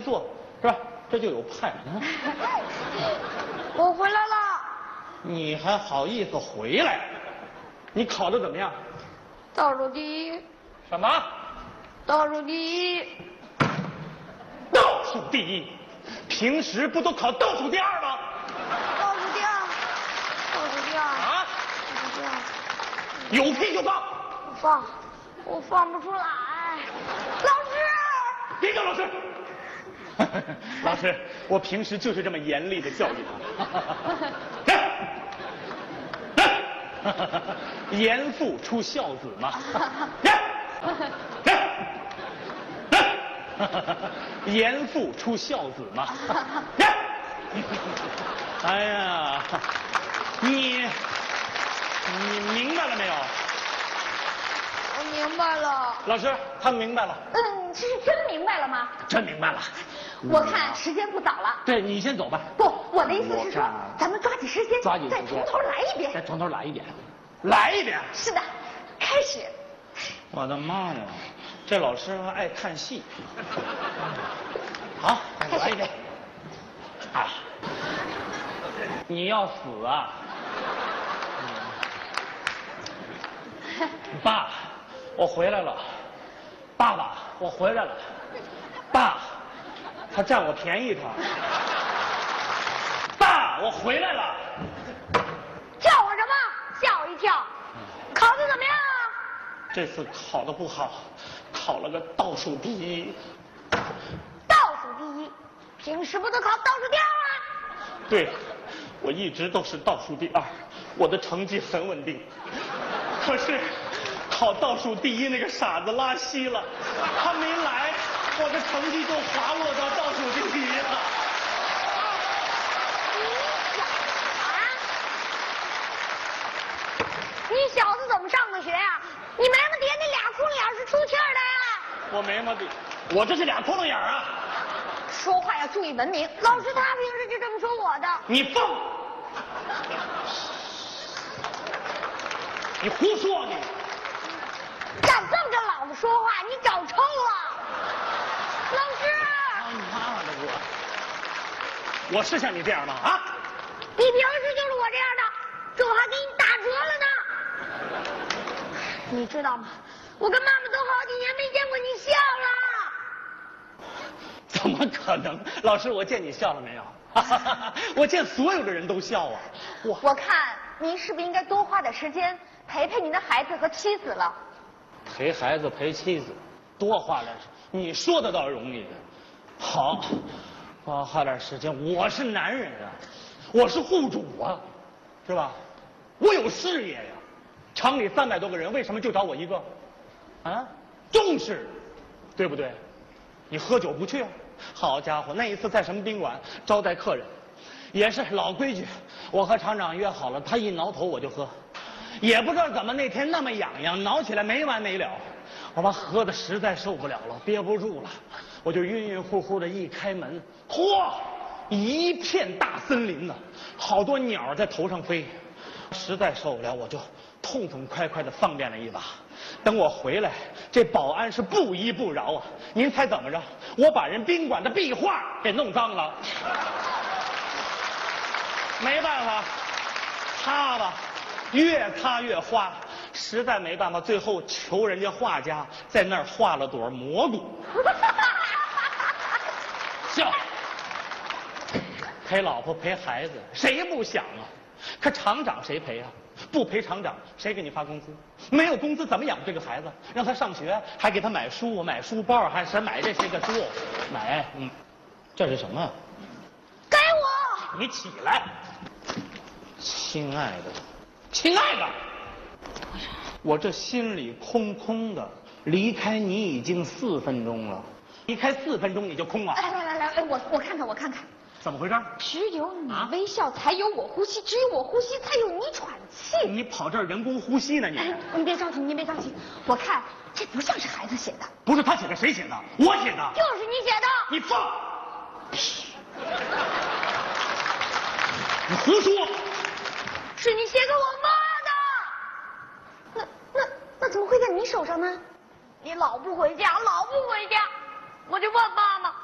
做，是吧？这就有派。 我回来了。 你还好意思回来？你考的怎么样？ 倒数第一。 什么？ 倒数第一。 倒数第一？平时不都考倒数第二吗？ 倒数第二。倒数第二。 啊？ 倒数第二。 有屁就放。 我放不出来。老师。 别叫老师。老师，我平时就是这么严厉的教育他。严父出孝子嘛。严父出孝子嘛。哎呀，你明白了没有？ 我明白了。 老师，他明白了。 这是真明白了吗？ 真明白了。 我看时间不早了。 对，你先走吧。 不，我的意思是说，咱们抓紧时间，再从头来一遍。 再从头来一遍。来一遍。 是的，开始。 我的妈呀，这老师还爱看戏。好，来一遍。啊，你要死啊！爸，我回来了。爸爸，我回来了。爸，他占我便宜他。爸，我回来了。 叫我什么？吓我一跳。考得怎么样啊？ 这次考得不好，考了个倒数第一。 倒数第一？平时不都考倒数第二吗？ 对，我一直都是倒数第二，我的成绩很稳定。可是考倒数第一那个傻子拉稀了，他没来，我的成绩就滑落到倒数第一了。 你小子怎么上的学呀？你眉毛底下那俩窟窿眼是出气儿的呀？ 我眉毛底，我这是俩窟窿眼啊！ 说话要注意文明，老师他平时就这么说我的。 你放！你胡说你！ 敢这么跟老子说话，你找抽了！老师！ 他妈的我是像你这样吗？啊！ 你平时就是我这样的，这我还给你打折了呢。你知道吗？我跟妈妈都好几年没见过你笑了。 怎么可能？老师，我见你笑了没有？我见所有的人都笑啊！ 我看您是不是应该多花点时间陪陪您的孩子和妻子了？ 陪孩子陪妻子，多花点，你说的倒容易。好，多花点时间。我是男人啊，我是户主啊，是吧？我有事业呀。厂里300多个人，为什么就找我一个？啊，重视，对不对？你喝酒不去啊？好家伙，那一次在什么宾馆招待客人，也是老规矩，我和厂长约好了，他一挠头我就喝，也不知道怎么那天那么痒痒，挠起来没完没了，我把喝的实在受不了了，憋不住了，我就晕晕乎乎的一开门，嚯，一片大森林呢，好多鸟在头上飞，实在受不了，我就痛痛快快的方便了一把。等我回来，这保安是不依不饶啊！您猜怎么着？我把人宾馆的壁画给弄脏了。没办法，擦吧，越擦越花，实在没办法，最后求人家画家在那儿画了朵蘑菇。笑，陪老婆陪孩子，谁不想啊？可厂长谁陪啊？不陪厂长，谁给你发工资？没有工资怎么养这个孩子？让他上学，还给他买书、买书包，还是买这些个书，买，这是什么？ 给我！ 你起来，亲爱的，亲爱的，我这心里空空的，离开你已经4分钟了，离开4分钟你就空了？ 来，我看看。 怎么回事？ 只有你微笑，才有我呼吸；只有我呼吸，才有你喘气。 你跑这儿人工呼吸呢？ 你别着急，您别着急。我看这不像是孩子写的。 不是他写的，谁写的？我写的。 就是你写的。 你放屁！你胡说！ 是你写给我妈的。那怎么会在你手上呢？你老不回家，我就问妈妈。